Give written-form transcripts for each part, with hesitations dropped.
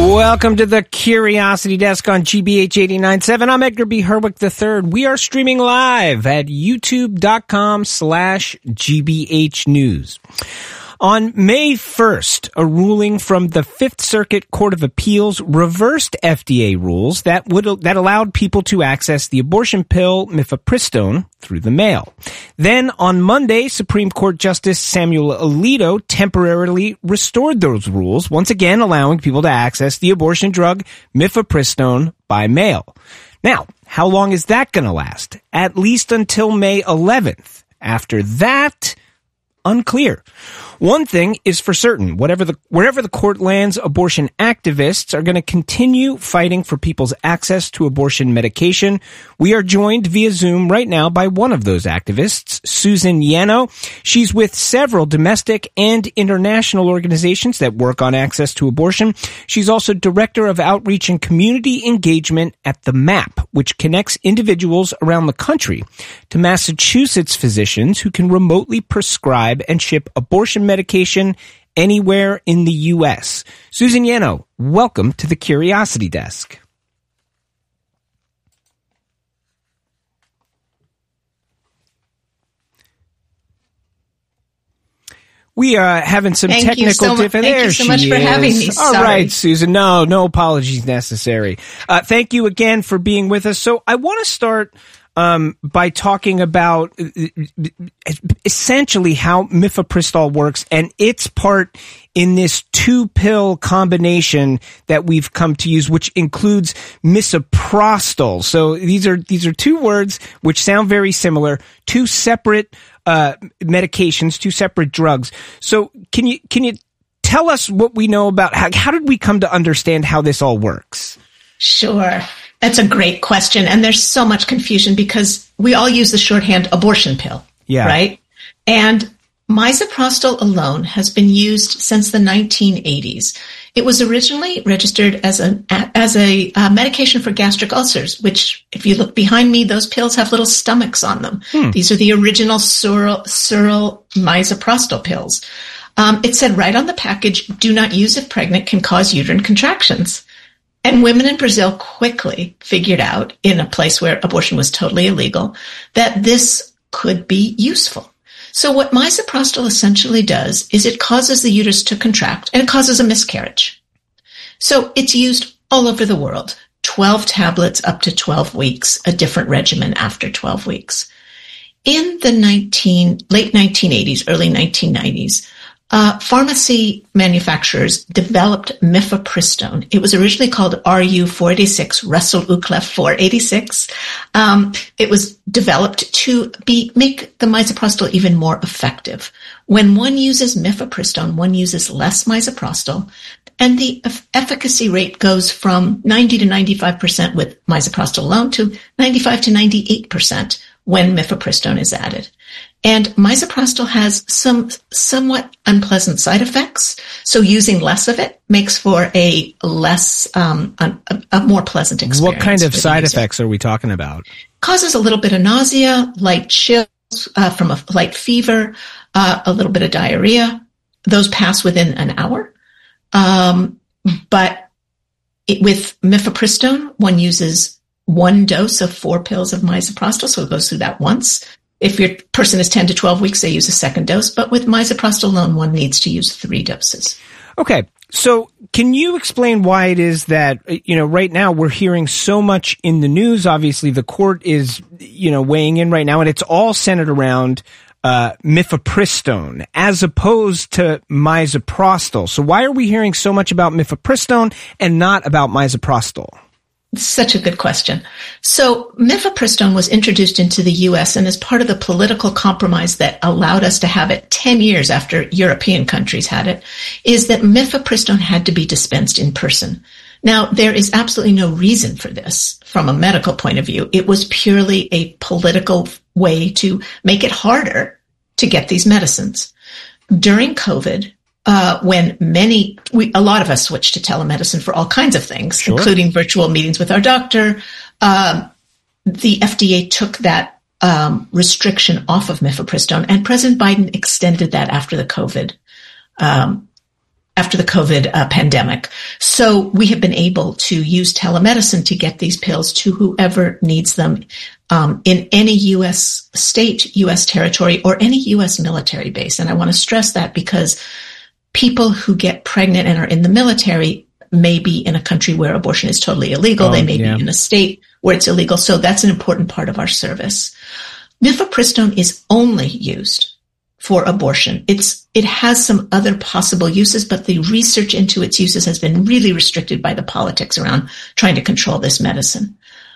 Welcome to the Curiosity Desk on GBH 89.7. I'm Edgar B. Herwick III. We are streaming live at youtube.com/GBH News. On May 1st, a ruling from the Fifth Circuit Court of Appeals reversed FDA rules that allowed people to access the abortion pill mifepristone through the mail. Then on Monday, Supreme Court Justice Samuel Alito temporarily restored those rules, once again allowing people to access the abortion drug mifepristone by mail. Now, how long is that going to last? At least until May 11th. After that, unclear. One thing is for certain, wherever the court lands, abortion activists are going to continue fighting for people's access to abortion medication. We are joined via Zoom right now by one of those activists, Susan Yanow. She's with several domestic and international organizations that work on access to abortion. She's also director of outreach and community engagement at the MAP, which connects individuals around the country to Massachusetts physicians who can remotely prescribe and ship abortion medication anywhere in the U.S. Susan Yanow, welcome to the Curiosity Desk. We are having some technical difficulties. Thank you so much for having me. All right, Susan. No apologies necessary. Thank you again for being with us. So I want to start by talking about essentially how mifepristone works and its part in this two-pill combination that we've come to use, which includes misoprostol. So these are two words which sound very similar, two separate medications, two separate drugs. So can you tell us what we know about how did we come to understand how this all works? Sure. That's a great question. And there's so much confusion because we all use the shorthand abortion pill, right? And misoprostol alone has been used since the 1980s. It was originally registered as a medication for gastric ulcers, which if you look behind me, those pills have little stomachs on them. These are the original Searle misoprostol pills. It said right on the package, do not use if pregnant, can cause uterine contractions. And women in Brazil quickly figured out, in a place where abortion was totally illegal, that this could be useful. So what misoprostol essentially does is it causes the uterus to contract and it causes a miscarriage. So it's used all over the world. 12 tablets up to 12 weeks, a different regimen after 12 weeks. In the late 1980s, early 1990s, pharmacy manufacturers developed mifepristone. It was originally called RU486, Russell Uclef 486. It was developed to make the misoprostol even more effective. When one uses mifepristone, one uses less misoprostol, and the efficacy rate goes from 90 to 95% with misoprostol alone to 95 to 98% when mifepristone is added. And misoprostol has some somewhat unpleasant side effects. So using less of it makes for a less, a more pleasant experience. What kind of side effects are we talking about? Causes a little bit of nausea, light chills, from a light fever, a little bit of diarrhea. Those pass within an hour. But with mifepristone, one uses one dose of 4 pills of misoprostol. So it goes through that once. If your person is 10 to 12 weeks, they use a second dose. But with misoprostol alone, one needs to use 3 doses. Okay. So can you explain why it is that, right now we're hearing so much in the news? Obviously, the court is, weighing in right now, and it's all centered around mifepristone as opposed to misoprostol. So why are we hearing so much about mifepristone and not about misoprostol? Such a good question. So mifepristone was introduced into the U.S. and as part of the political compromise that allowed us to have it 10 years after European countries had it, is that mifepristone had to be dispensed in person. Now, there is absolutely no reason for this from a medical point of view. It was purely a political way to make it harder to get these medicines. During COVID, when a lot of us switched to telemedicine for all kinds of things, sure, including virtual meetings with our doctor, the FDA took that restriction off of mifepristone, and President Biden extended that after the COVID after the COVID pandemic. So we have been able to use telemedicine to get these pills to whoever needs them in any U.S. state, U.S. territory, or any U.S. military base. And I want to stress that because people who get pregnant and are in the military may be in a country where abortion is totally illegal. They may be in a state where it's illegal. So that's an important part of our service. Mifepristone is only used for abortion. It has some other possible uses, but the research into its uses has been really restricted by the politics around trying to control this medicine.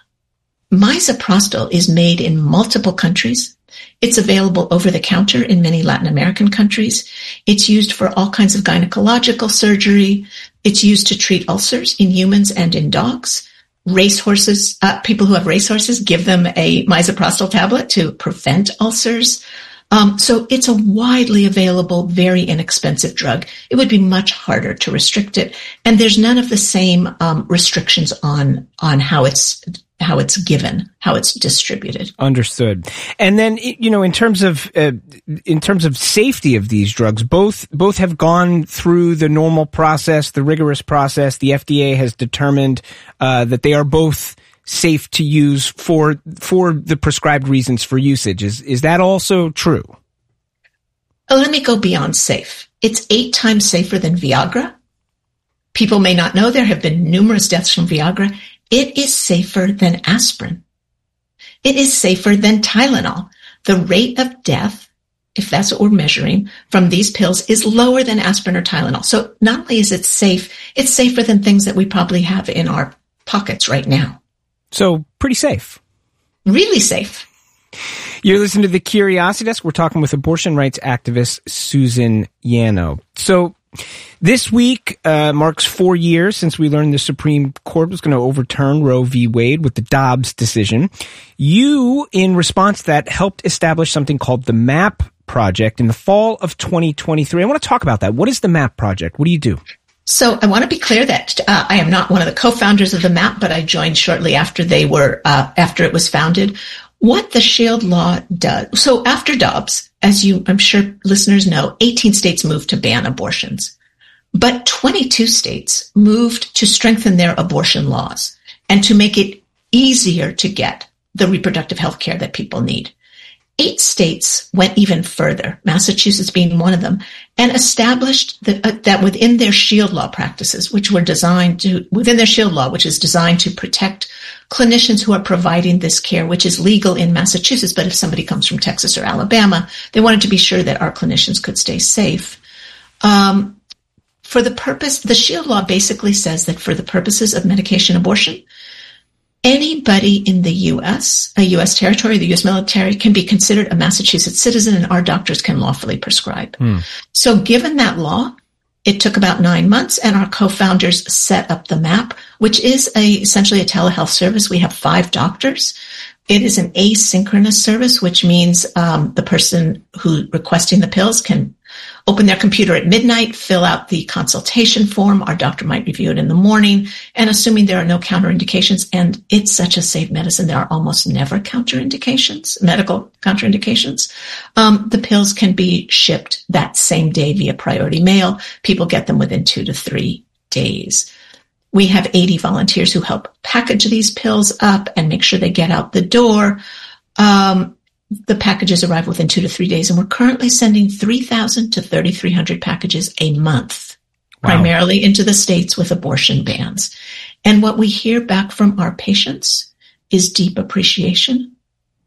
Misoprostol is made in multiple countries. It's available over the counter in many Latin American countries. It's used for all kinds of gynecological surgery. It's used to treat ulcers in humans and in dogs. Racehorses, people who have racehorses, give them a misoprostol tablet to prevent ulcers. So it's a widely available, very inexpensive drug. It would be much harder to restrict it. And there's none of the same restrictions on how it's given, how it's distributed. Understood. And then, in terms of safety of these drugs, both have gone through the normal process, the rigorous process. The FDA has determined that they are both safe to use for the prescribed reasons for usage. Is that also true? Let me go beyond safe. It's 8 times safer than Viagra. People may not know there have been numerous deaths from Viagra. It is safer than aspirin. It is safer than Tylenol. The rate of death, if that's what we're measuring, from these pills is lower than aspirin or Tylenol. So not only is it safe, it's safer than things that we probably have in our pockets right now. So pretty safe. Really safe. You're listening to The Curiosity Desk. We're talking with abortion rights activist Susan Yanow. So this week marks 4 years since we learned the Supreme Court was going to overturn Roe v. Wade with the Dobbs decision. You, in response to that, helped establish something called the MAP Project in the fall of 2023. I want to talk about that. What is the MAP Project? What do you do? So I want to be clear that I am not one of the co-founders of the MAP, but I joined shortly after after it was founded. What the Shield Law does, so after Dobbs, as I'm sure listeners know, 18 states moved to ban abortions, but 22 states moved to strengthen their abortion laws and to make it easier to get the reproductive health care that people need. 8 states went even further, Massachusetts being one of them, and established that within their Shield Law practices, which is designed to protect clinicians who are providing this care, which is legal in Massachusetts, but if somebody comes from Texas or Alabama, they wanted to be sure that our clinicians could stay safe. For the purpose, the Shield Law basically says that for the purposes of medication abortion, anybody in the U.S., a U.S. territory, the U.S. military, can be considered a Massachusetts citizen, and our doctors can lawfully prescribe. So given that law, it took about 9 months, and our co-founders set up the MAP, which is essentially a telehealth service. We have 5 doctors. It is an asynchronous service, which means the person who requesting the pills can open their computer at midnight, fill out the consultation form. Our doctor might review it in the morning, and assuming there are no counterindications, and it's such a safe medicine, there are almost never counterindications, medical counterindications. The pills can be shipped that same day via priority mail. People get them within 2 to 3 days. We have 80 volunteers who help package these pills up and make sure they get out the door. The packages arrive within 2 to 3 days, and we're currently sending 3,000 to 3,300 packages a month, primarily into the states with abortion bans. And what we hear back from our patients is deep appreciation,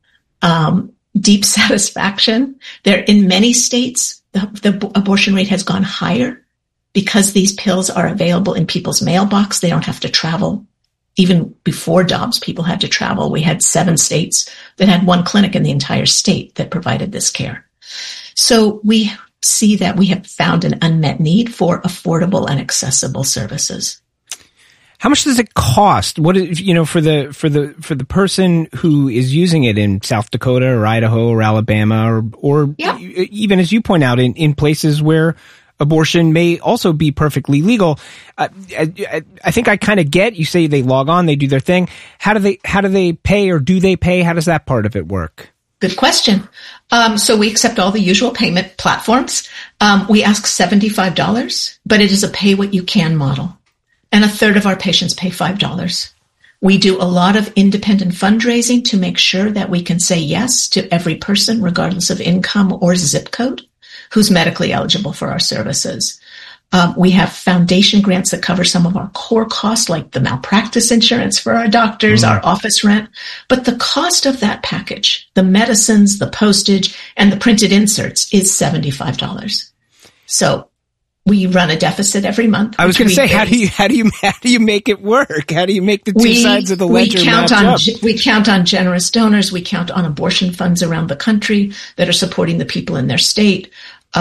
deep satisfaction. In many states, the abortion rate has gone higher because these pills are available in people's mailbox. They don't have to travel. Even before Dobbs, people had to travel. We had 7 states that had 1 clinic in the entire state that provided this care. So we see that we have found an unmet need for affordable and accessible services. How much does it cost? What is, for the person who is using it in South Dakota or Idaho or Alabama or even, as you point out, in places where abortion may also be perfectly legal. I think I kind of get, you say they log on, they do their thing. How do they pay, or do they pay? How does that part of it work? Good question. So we accept all the usual payment platforms. We ask $75, but it is a pay what you can model. And a third of our patients pay $5. We do a lot of independent fundraising to make sure that we can say yes to every person, regardless of income or zip code, who's medically eligible for our services. We have foundation grants that cover some of our core costs, like the malpractice insurance for our doctors, our office rent. But the cost of that package, the medicines, the postage, and the printed inserts is $75. So we run a deficit every month. I was going to say, how do you make it work? How do you make the two sides of the ledger match up? We count on generous donors. We count on abortion funds around the country that are supporting the people in their state.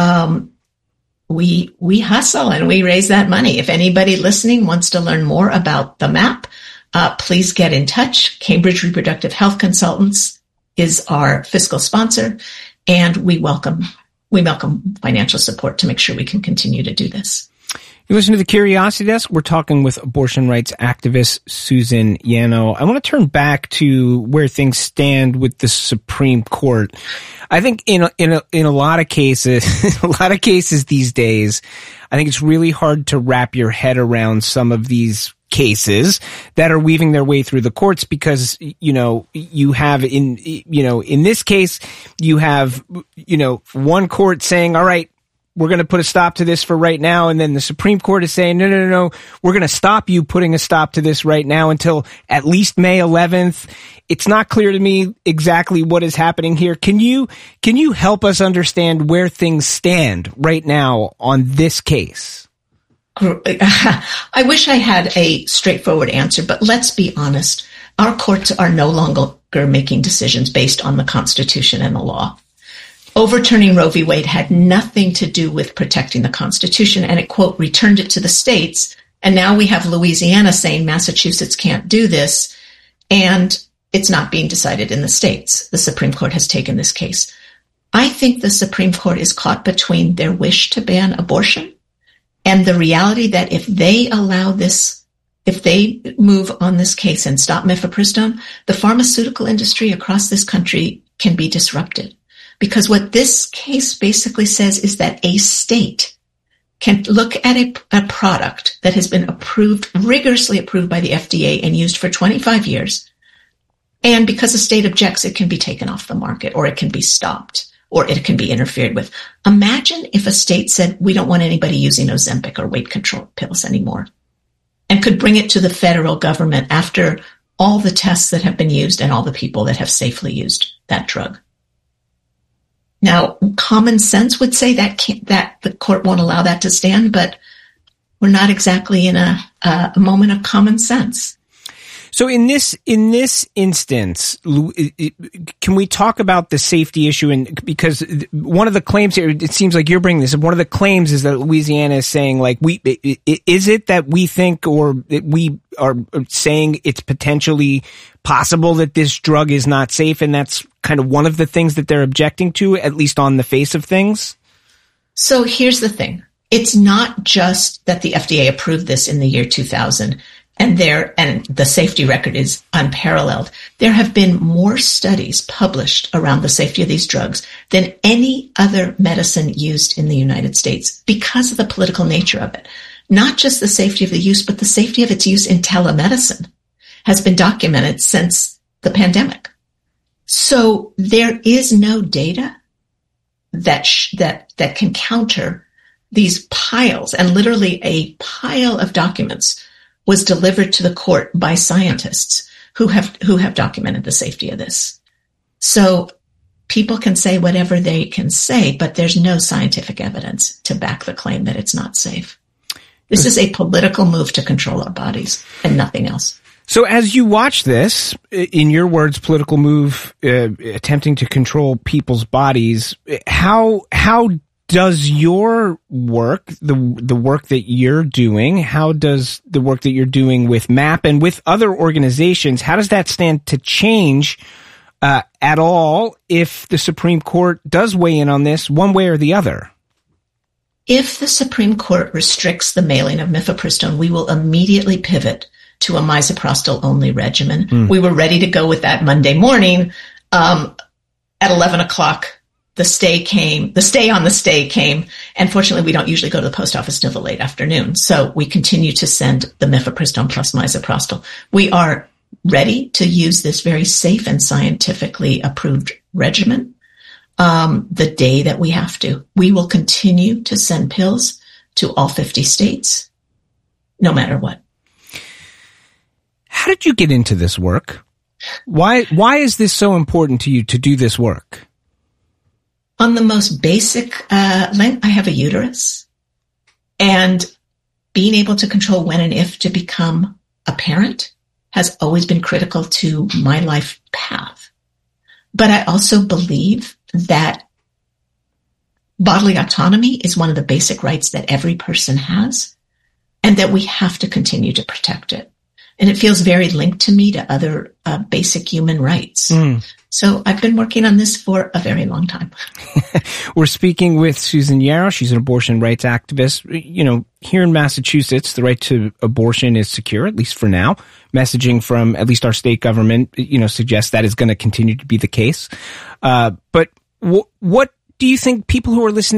We hustle and we raise that money. If anybody listening wants to learn more about the MAP, please get in touch. Cambridge Reproductive Health Consultants is our fiscal sponsor, and we welcome financial support to make sure we can continue to do this. You listen to the Curiosity Desk. We're talking with abortion rights activist Susan Yanow. I want to turn back to where things stand with the Supreme Court. I think in a lot of cases, these days, I think it's really hard to wrap your head around some of these cases that are weaving their way through the courts, because, you have in this case, you have, one court saying, all right, we're going to put a stop to this for right now. And then the Supreme Court is saying, no, we're going to stop you putting a stop to this right now until at least May 11th. It's not clear to me exactly what is happening here. Can you help us understand where things stand right now on this case? I wish I had a straightforward answer, but let's be honest. Our courts are no longer making decisions based on the Constitution and the law. Overturning Roe v. Wade had nothing to do with protecting the Constitution, and it, quote, returned it to the states. And now we have Louisiana saying Massachusetts can't do this, and it's not being decided in the states. The Supreme Court has taken this case. I think the Supreme Court is caught between their wish to ban abortion and the reality that if they allow this, if they move on this case and stop mifepristone, the pharmaceutical industry across this country can be disrupted. Because what this case basically says is that a state can look at a product that has been rigorously approved by the FDA and used for 25 years. And because a state objects, it can be taken off the market, or it can be stopped, or it can be interfered with. Imagine if a state said, we don't want anybody using Ozempic or weight control pills anymore, and could bring it to the federal government after all the tests that have been used and all the people that have safely used that drug. Now, common sense would say that the court won't allow that to stand, but we're not exactly in a moment of common sense. So in this instance, can we talk about the safety issue? And because one of the claims here, it seems like you're bringing this up. One of the claims is that Louisiana is saying, like, is it that we think, or that we are saying it's potentially possible that this drug is not safe, and that's kind of one of the things that they're objecting to, at least on the face of things? So here's the thing. It's not just that the FDA approved this in the year 2000. And the safety record is unparalleled. There have been more studies published around the safety of these drugs than any other medicine used in the United States because of the political nature of it. Not just the safety of the use, but the safety of its use in telemedicine has been documented since the pandemic. So there is no data that can counter these piles, and literally a pile of documents was delivered to the court by scientists who have documented the safety of this. So people can say whatever they can say, but there's no scientific evidence to back the claim that it's not safe. This is a political move to control our bodies and nothing else. So as you watch this, in your words, political move, attempting to control people's bodies, how does your work, the work that you're doing, how does the work that you're doing with MAP and with other organizations, how does that stand to change at all if the Supreme Court does weigh in on this one way or the other? If the Supreme Court restricts the mailing of mifepristone, we will immediately pivot to a misoprostol-only regimen. We were ready to go with that Monday morning. at 11 o'clock, the stay on the stay came. And fortunately, we don't usually go to the post office till the late afternoon. So we continue to send the mifepristone plus misoprostol. We are ready to use this very safe and scientifically approved regimen the day that we have to. We will continue to send pills to all 50 states, no matter what. How did you get into this work? Why is this so important to you to do this work? On the most basic length, I have a uterus, and being able to control when and if to become a parent has always been critical to my life path. But I also believe that bodily autonomy is one of the basic rights that every person has, and that we have to continue to protect it. And it feels very linked to me to other basic human rights. So I've been working on this for a very long time. We're speaking with Susan Yarrow. She's an abortion rights activist. You know, here in Massachusetts, the right to abortion is secure, at least for now. Messaging from at least our state government, suggests that is going to continue to be the case. But what do you think people who are listening